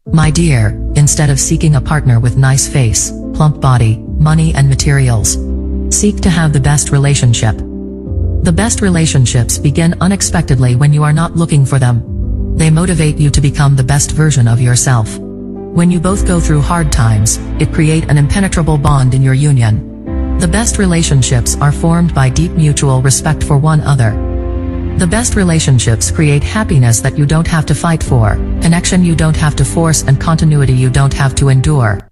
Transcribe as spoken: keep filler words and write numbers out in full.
My dear, instead of seeking a partner with nice face, plump body, money and materials, seek to have the best relationship. The best relationships begin unexpectedly when you are not looking for them. They motivate you to become the best version of yourself. When you both go through hard times, it create an impenetrable bond in your union. The best relationships are formed by deep mutual respect for one another. The best relationships create happiness that you don't have to fight for, connection you don't have to force and continuity you don't have to endure.